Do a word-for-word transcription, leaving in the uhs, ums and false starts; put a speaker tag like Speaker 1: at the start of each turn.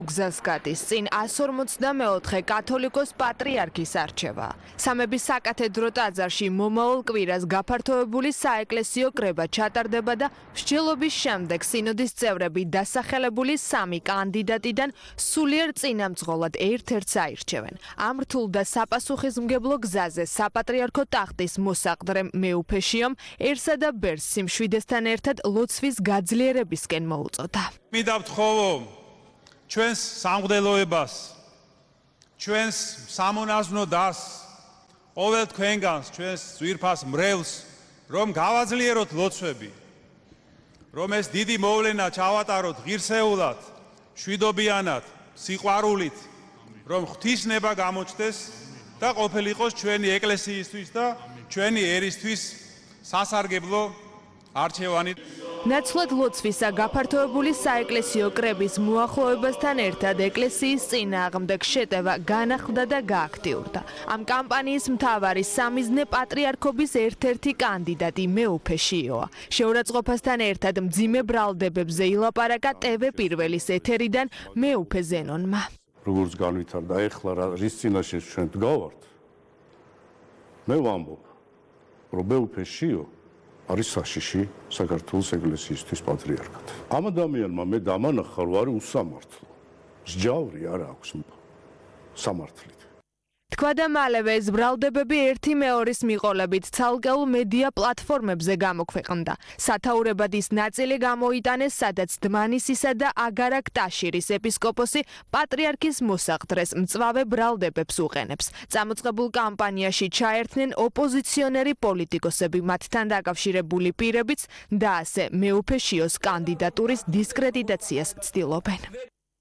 Speaker 1: გზას გადის წინ εκατს ორმოცდამეოთხე კათოლიკოს პატრიარქის არჩევა. სამების საკათედრო ტაძარში მომავალ კვირას გაფართოებული საეკლესიო კრება ჩატარდება და მსჯელობის შემდეგ სინოდის წევრები დასახელებული სამი კანდიდატიდან სულიერ წინამძღოლად ერთ-ერთს აირჩევენ. ამ რთულ და საპასუხისმგებლო გზაზე საპატრიარქო ტახტის მოსაყდრე მეუფეშიომერსა და ბერს სიმშვიდესთან ერთად ლოცვის გაძლიერებისკენ მოუწოდა.
Speaker 2: მინდა ვთხოვო ჩვენს სამღვდელოებას, ჩვენს სამონაზვნო დასს, ყოველ თქვენგანს, ჩვენს ძვირფას მრევლს, რომ გავაძლიეროთ ლოცვები, რომ ეს დიდი მოვლენა ჩავატაროთ ღირსეულად, მშვიდობიანად, სიყვარულით, რომ ღვთისნება გამოჩნდეს და ყოფილიყოს ჩვენი ეკლესიისთვის და ჩვენი ერისთვის სასარგებლო არჩევანი.
Speaker 1: ნაცვლად ლოცვისა გაფართოებული საეკლესიო კრების მოახლოებასთან ერთად ეკლესიის წინააღმდეგ შეტევა განახლდა და გააქტიურდა. ამ კამპანიის მთავარი სამიზნე პატრიარქობის ერთ-ერთი კანდიდატი მეუფეშიოა. შეურაცხყოფასთან ერთად მძიმე ბრალდებებზე ილაპარაკა ტევ პირველის ეთერიდან მეუფე ზენონმა.
Speaker 3: როგორც განვითარდა ეხლა რის წინაშე ჩვენ დგავართ, მე ვამბობ, რომ მეუფეშიო არის საშიში საქართველოს ეკლესიისთვის პატრიარქად. ამ ადამიანმა მე დამანახა, რომ არის უსამართლო. მსჯავრი არ აქვს სამართლით.
Speaker 1: თქვა და მალევე ეს ბრალდებები ერთი მეორის მიყოლებით ცალკეულ მედია პლატფორმებზე გამოქვეყნდა. სათაურებად ის ნაწილი გამოიტანეს, სადაც დმანისისა და აგარაკ ტაშირის ეპისკოპოსი პატრიარქის მოსაყდრეს მწვავე ბრალდებებს უყენებს. წამოწყებულ კამპანიაში ჩაერთნენ ოპოზიციონერი პოლიტიკოსები, მათთან დაკავშირებული პირებიც და ასე მეუფეშიოს კანდიდატურის დისკრედიტაციას ცდილობენ.